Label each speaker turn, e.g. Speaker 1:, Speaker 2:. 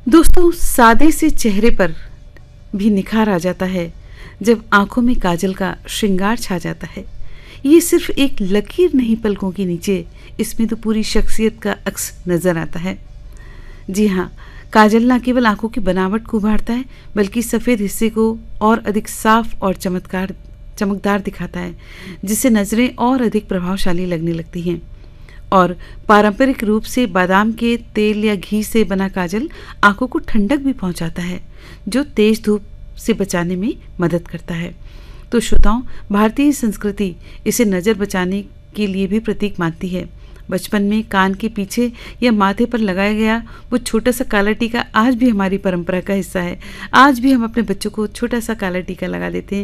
Speaker 1: दोस्तों, सादे से चेहरे पर भी निखार आ जाता है जब आंखों में काजल का श्रृंगार छा जाता है। ये सिर्फ एक लकीर नहीं, पलकों के नीचे इसमें तो पूरी शख्सियत का अक्स नजर आता है। जी हाँ, काजल ना केवल आंखों की बनावट को उभारता है, बल्कि सफ़ेद हिस्से को और अधिक साफ और चमकदार दिखाता है, जिससे नज़रें और अधिक प्रभावशाली लगने लगती हैं। और पारंपरिक रूप से बादाम के तेल या घी से बना काजल आंखों को ठंडक भी पहुंचाता है, जो तेज धूप से बचाने में मदद करता है। तो श्रोताओं, भारतीय संस्कृति इसे नज़र बचाने के लिए भी प्रतीक मानती है। बचपन में कान के पीछे या माथे पर लगाया गया वो छोटा सा काला टीका आज भी हमारी परंपरा का हिस्सा है। आज भी हम अपने बच्चों को छोटा सा काला टीका लगा देते हैं,